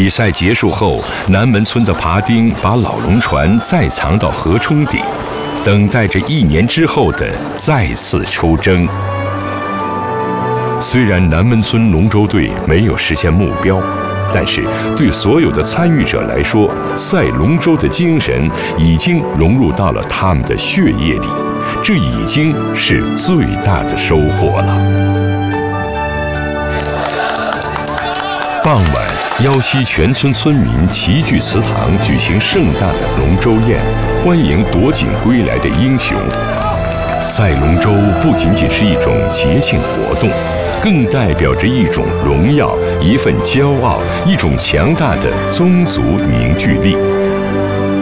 比赛结束后，南门村的爬丁把老龙船再藏到河冲底，等待着1年之后的再次出征。虽然南门村龙舟队没有实现目标，但是对所有的参与者来说，赛龙舟的精神已经融入到了他们的血液里，这已经是最大的收获了。傍晚，腰西全村村民齐聚祠堂，举行盛大的龙舟宴，欢迎夺锦归来的英雄。赛龙舟不仅仅是一种节庆活动，更代表着一种荣耀、一份骄傲、一种强大的宗族凝聚力。